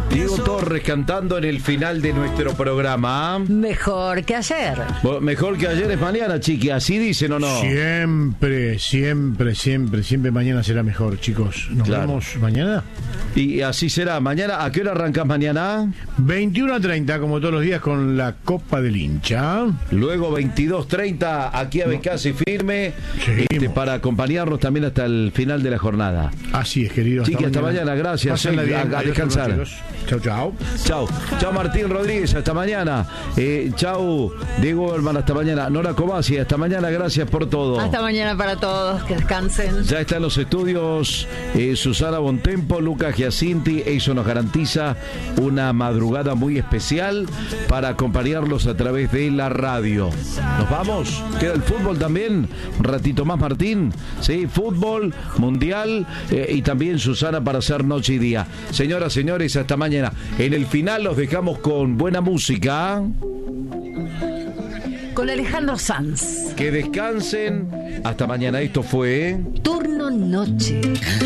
Diego Torres cantando en el final de nuestro programa. Mejor que ayer. Mejor que ayer es mañana, chiqui. ¿Así dicen o no? Siempre mañana será mejor, chicos. Nos vemos mañana. Y así será. Mañana, ¿a qué hora arrancás mañana? 21:30, como todos los días, con la Copa del Hincha. Luego 22:30, aquí a Becasi firme, para acompañarnos también hasta el final de la jornada. Así es, querido. Chiqui, hasta mañana, gracias. A descansar. Chau, Martín Rodríguez, hasta mañana. Chau, Diego Herman, hasta mañana. Nora Cobasi, hasta mañana, gracias por todo. Hasta mañana para todos, que descansen. Ya está en los estudios Susana Bontempo, Lucas Giacinti. Eso nos garantiza una madrugada muy especial para acompañarlos a través de la radio. ¿Nos vamos? ¿Queda el fútbol también? Un ratito más, Martín. Sí, fútbol, mundial y también Susana para hacer noche y día. Señoras, señores, hasta mañana. En el final los dejamos con buena música. Con Alejandro Sanz. Que descansen. Hasta mañana. Esto fue Turno Noche.